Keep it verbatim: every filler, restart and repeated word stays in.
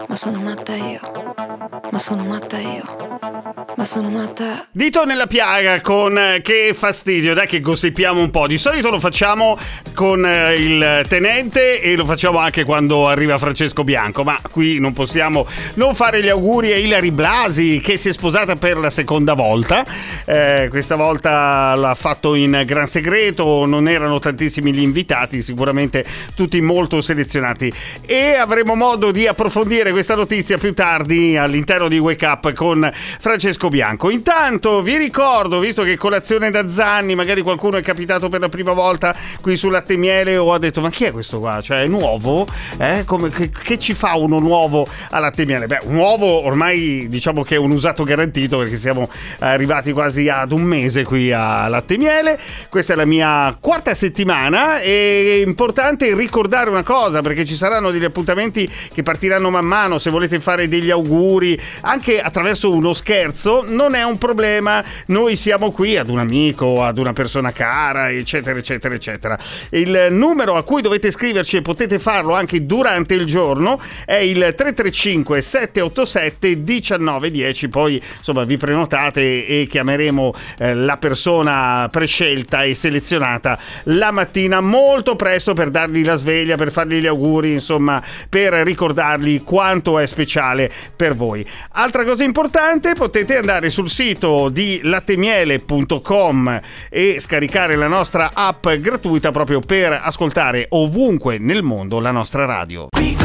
ma sono matta io, ma sono matta io, ma sono matta. Dito nella piaga con eh, Che fastidio, dai che gossipiamo un po'. Di solito lo facciamo con eh, il tenente e lo facciamo anche quando arriva Francesco Bianco, ma qui non possiamo non fare gli auguri a Ilary Blasi, che si è sposata per la seconda volta. Eh, questa volta l'ha fatto in gran segreto, non erano tantissimi gli invitati, sicuramente tutti molto selezionati, e avremo modo di approfondire questa notizia più tardi all'interno di Wake Up con Francesco Bianco. Intanto vi ricordo, visto che colazione da Zanni, magari qualcuno è capitato per la prima volta qui su Latte e Miele o ha detto ma chi è questo qua? Cioè è nuovo? Eh? Come, che, che ci fa uno nuovo a Latte e Miele? Beh, un nuovo ormai diciamo che è un usato garantito, perché siamo arrivati quasi ad un mese qui a Latte e Miele. Questa è la mia quarta settimana. È importante ricordare una cosa, perché ci saranno degli appuntamenti che partiranno man mano. Se volete fare degli auguri anche attraverso uno scherzo, non è un problema, noi siamo qui ad un amico, ad una persona cara, eccetera eccetera eccetera. Il numero a cui dovete scriverci, e potete farlo anche durante il giorno, è il tre tre cinque sette otto sette uno nove uno zero. Poi insomma vi prenotate e chiameremo eh, la persona prescelta e selezionata la mattina molto presto per dargli la sveglia, per fargli gli auguri, insomma per ricordargli quanto è speciale per voi. Altra cosa importante, potete andare sul sito di lattemiele punto com e scaricare la nostra app gratuita proprio per ascoltare ovunque nel mondo la nostra radio.